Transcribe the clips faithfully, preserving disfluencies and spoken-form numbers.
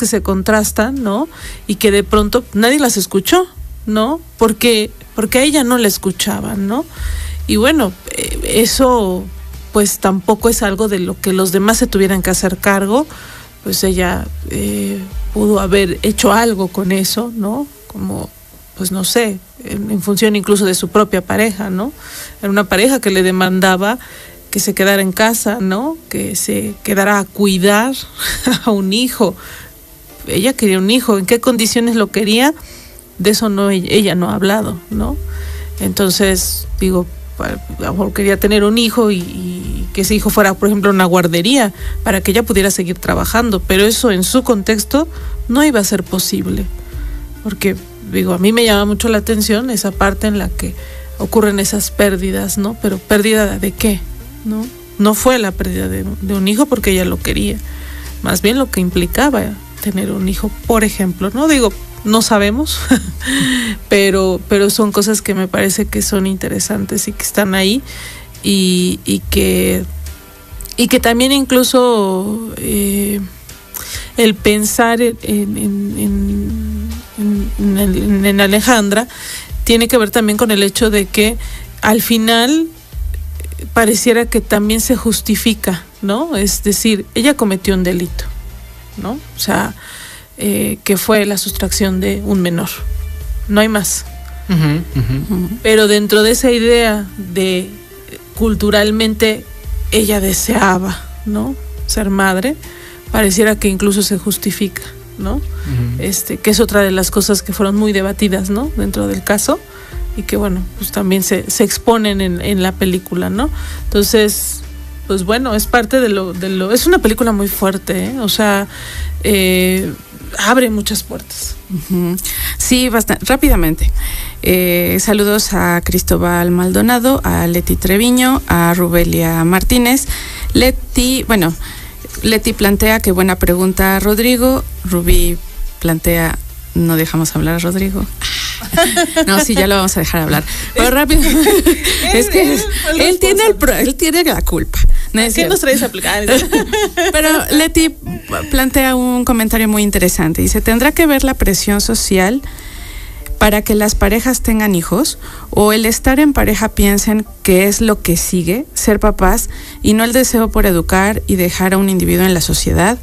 que se contrastan, ¿no? Y que de pronto nadie las escuchó, ¿no? Porque, porque a ella no la escuchaban, ¿no? Y bueno, eh, eso pues tampoco es algo de lo que los demás se tuvieran que hacer cargo. Pues ella eh, pudo haber hecho algo con eso, ¿no? Como, pues no sé, en, en función incluso de su propia pareja, ¿no? Era una pareja que le demandaba que se quedara en casa, ¿no? Que se quedara a cuidar a un hijo. Ella quería un hijo. ¿En qué condiciones lo quería? De eso no, ella no ha hablado, ¿no? Entonces, digo, a lo mejor quería tener un hijo y, y que ese hijo fuera, por ejemplo, una guardería para que ella pudiera seguir trabajando, pero eso en su contexto no iba a ser posible, porque, digo, a mí me llama mucho la atención esa parte en la que ocurren esas pérdidas, ¿no? Pero ¿pérdida de qué? ¿No? No fue la pérdida de, de un hijo porque ella lo quería, más bien lo que implicaba tener un hijo, por ejemplo, ¿no? Digo, no sabemos, pero, pero son cosas que me parece que son interesantes y que están ahí y, y que y que también incluso eh, el pensar en, en, en, en, en, en Alejandra tiene que ver también con el hecho de que al final pareciera que también se justifica, ¿no? Es decir, ella cometió un delito, ¿no? O sea, Eh, que fue la sustracción de un menor, no hay más. Uh-huh, uh-huh. Pero dentro de esa idea de culturalmente ella deseaba, ¿no? Ser madre, pareciera que incluso se justifica, ¿no? Uh-huh. Este, que es otra de las cosas que fueron muy debatidas, ¿no? Dentro del caso y que bueno, pues también se, se exponen en, en la película, ¿no? Entonces, pues bueno, es parte de lo, de lo, es una película muy fuerte, ¿eh? O sea, eh, abre muchas puertas. Uh-huh. Sí, bastante rápidamente. Eh, saludos a Cristóbal Maldonado, a Leti Treviño, a Rubelia Martínez. Leti, bueno, Leti plantea que buena pregunta, Rodrigo. Rubí plantea, no dejamos hablar a Rodrigo. No, sí, ya lo vamos a dejar hablar. Pero rápido. Es que él tiene el pro, él tiene la culpa. No es ¿Qué nos traes a aplicar? Pero Leti plantea un comentario muy interesante. Dice, ¿tendrá que ver la presión social para que las parejas tengan hijos? ¿O el estar en pareja piensen que es lo que sigue, ser papás, y no el deseo por educar y dejar a un individuo en la sociedad?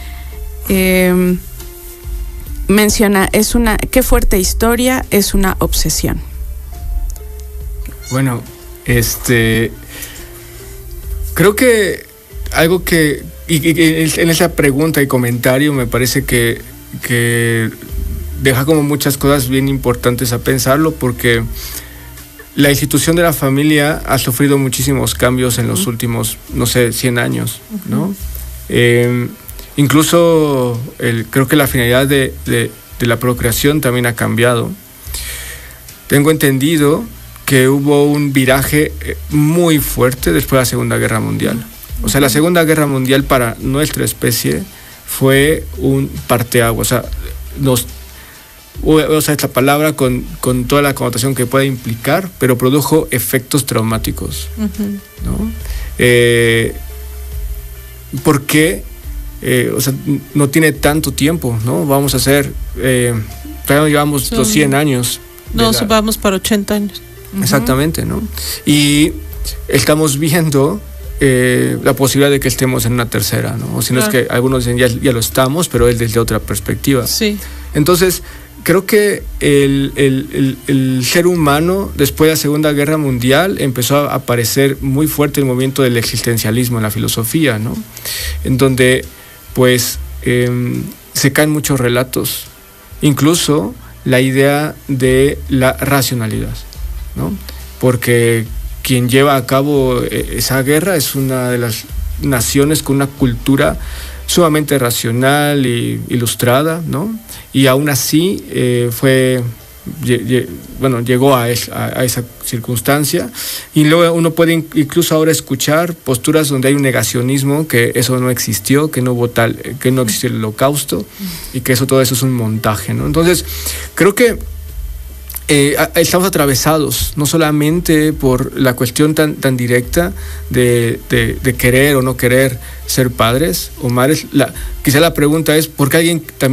Eh, menciona, es una, qué fuerte historia, es una obsesión. Bueno, este... creo que algo que, y, y, en esa pregunta y comentario me parece que, que deja como muchas cosas bien importantes a pensarlo, porque la institución de la familia ha sufrido muchísimos cambios en los últimos, no sé, cien años, ¿no? Uh-huh. Eh, incluso el, creo que la finalidad de, de, de la procreación también ha cambiado. Tengo entendido que hubo un viraje muy fuerte después de la Segunda Guerra Mundial. O sea, la Segunda Guerra Mundial para nuestra especie fue un parteaguas. O sea, nos, voy a usar esta palabra con, con toda la connotación que puede implicar, pero produjo efectos traumáticos. Uh-huh. ¿No? Eh, ¿Por qué? Eh, o sea, no tiene tanto tiempo, ¿no? Vamos a hacer, eh, llevamos Son, los cien años. No, la, vamos para ochenta años. Exactamente, ¿no? Y estamos viendo eh, la posibilidad de que estemos en una tercera, ¿no? O si no claro. es que algunos dicen ya, ya lo estamos, pero es desde otra perspectiva. Sí. Entonces, creo que el, el, el, el ser humano, después de la Segunda Guerra Mundial, empezó a aparecer muy fuerte el movimiento del existencialismo en la filosofía, ¿no? En donde, pues, eh, se caen muchos relatos, incluso la idea de la racionalidad, ¿no? Porque quien lleva a cabo esa guerra es una de las naciones con una cultura sumamente racional e ilustrada, ¿no? Y aún así eh, fue, bueno, llegó a, es, a, a esa circunstancia, y luego uno puede incluso ahora escuchar posturas donde hay un negacionismo, que eso no existió, que no hubo tal, que no existió el holocausto y que eso todo eso es un montaje, ¿no? Entonces creo que Eh, estamos atravesados no solamente por la cuestión tan, tan directa de, de, de querer o no querer ser padres o madres. La, quizá la pregunta es ¿por qué alguien también